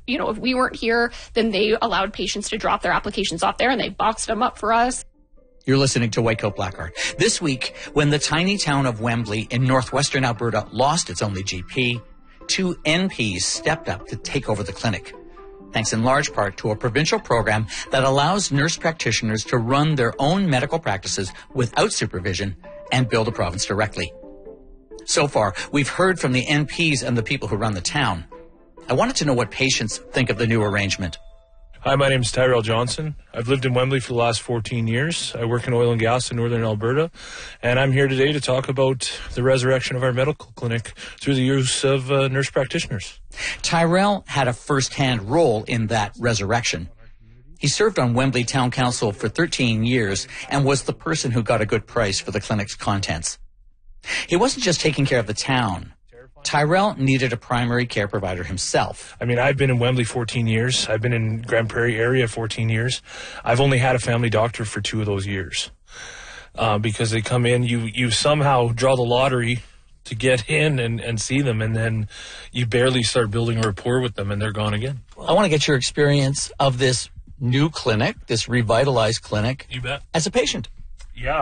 if we weren't here, then they allowed patients to drop their applications off there and they boxed them up for us. You're listening to White Coat Black Art. This week, when the tiny town of Wembley in northwestern Alberta lost its only GP, 2 NPs stepped up to take over the clinic, thanks in large part to a provincial program that allows nurse practitioners to run their own medical practices without supervision and bill the province directly. So far, we've heard from the NPs and the people who run the town. I wanted to know what patients think of the new arrangement. Hi, my name is Tyrell Johnson. I've lived in Wembley for the last 14 years. I work in oil and gas in northern Alberta, and I'm here today to talk about the resurrection of our medical clinic through the use of nurse practitioners. Tyrell had a first-hand role in that resurrection. He served on Wembley Town Council for 13 years and was the person who got a good price for the clinic's contents. He wasn't just taking care of the town. Tyrell needed a primary care provider himself. I mean, I've been in Wembley 14 years. I've been in Grand Prairie area 14 years. I've only had a family doctor for 2 of those years because they come in, you somehow draw the lottery to get in and see them, and then you barely start building a rapport with them, and they're gone again. I want to get your experience of this new clinic, this revitalized clinic. You bet. As a patient. Yeah.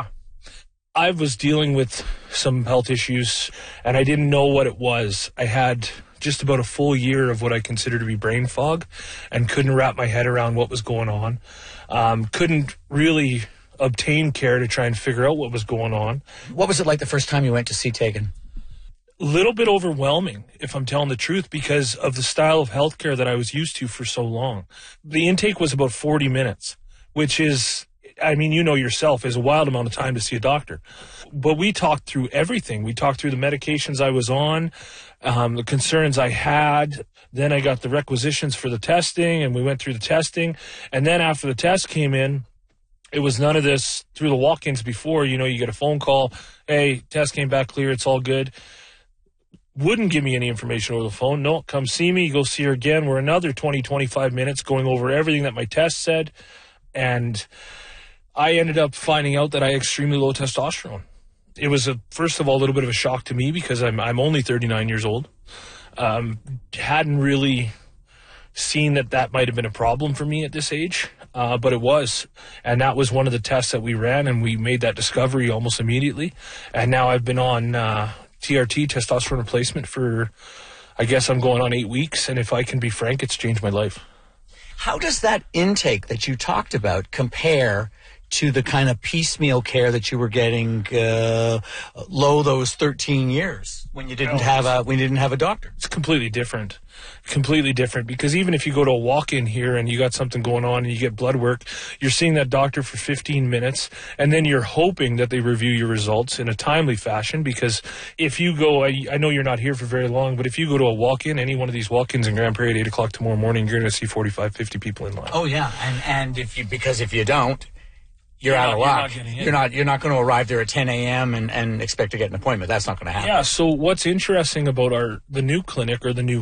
I was dealing with some health issues, and I didn't know what it was. I had just about a full year of what I consider to be brain fog and couldn't wrap my head around what was going on. Couldn't really obtain care to try and figure out what was going on. What was it like the first time you went to see Tegan? A little bit overwhelming, if I'm telling the truth, because of the style of healthcare that I was used to for so long. The intake was about 40 minutes, which is, I mean, you know yourself, is a wild amount of time to see a doctor. But we talked through everything. We talked through the medications I was on, the concerns I had. Then I got the requisitions for the testing, and we went through the testing. And then after the test came in, it was none of this through the walk-ins before. You get a phone call, hey, test came back clear, it's all good. Wouldn't give me any information over the phone. No, come see me, go see her again. We're another 20, 25 minutes going over everything that my test said. And I ended up finding out that I had extremely low testosterone. It was, first of all, a little bit of a shock to me because I'm only 39 years old. Hadn't really seen that might have been a problem for me at this age, but it was. And that was one of the tests that we ran, and we made that discovery almost immediately. And now I've been on TRT, testosterone replacement, for, I guess I'm going on 8 weeks. And if I can be frank, it's changed my life. How does that intake that you talked about compare to the kind of piecemeal care that you were getting those 13 years when you didn't have a doctor? It's completely different. Because even if you go to a walk-in here and you got something going on and you get blood work, you're seeing that doctor for 15 minutes, and then you're hoping that they review your results in a timely fashion. Because if you go, I know you're not here for very long, but if you go to a walk-in, any one of these walk-ins in Grand Prairie at 8 o'clock tomorrow morning, you're going to see 45, 50 people in line. Oh yeah, and if you don't, you're out of luck. You're not going to arrive there at 10 a.m. and expect to get an appointment. That's not going to happen. Yeah. So what's interesting about the new clinic, or the new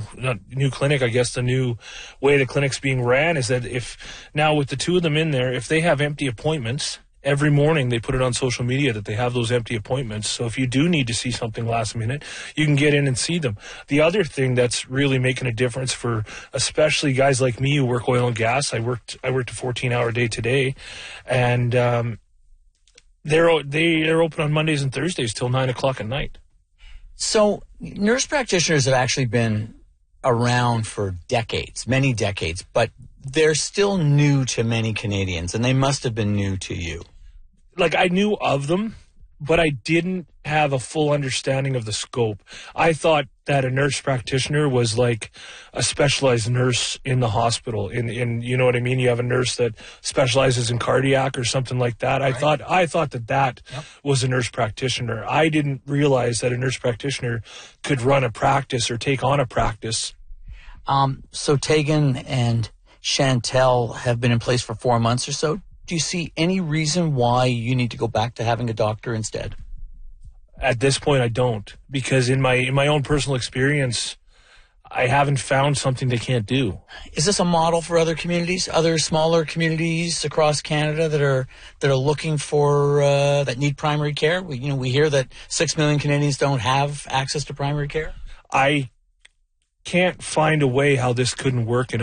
way the clinic's being ran, is that if now with the 2 of them in there, if they have empty appointments, every morning they put it on social media that they have those empty appointments. So if you do need to see something last minute, you can get in and see them. The other thing that's really making a difference for especially guys like me who work oil and gas, I worked a 14-hour day today, and they're open on Mondays and Thursdays till 9 o'clock at night. So nurse practitioners have actually been around for decades, many decades, but they're still new to many Canadians, and they must have been new to you. Like, I knew of them, but I didn't have a full understanding of the scope. I thought that a nurse practitioner was like a specialized nurse in the hospital. In you know what I mean? You have a nurse that specializes in cardiac or something like that. Right. I thought that yep. was a nurse practitioner. I didn't realize that a nurse practitioner could run a practice or take on a practice. So Tegan and Chantel have been in place for 4 months or so. Do you see any reason why you need to go back to having a doctor instead? At this point, I don't, because in my own personal experience, I haven't found something they can't do. Is this a model for other communities, other smaller communities across Canada that are looking for that need primary care? We hear that 6 million Canadians don't have access to primary care. I can't find a way how this couldn't work in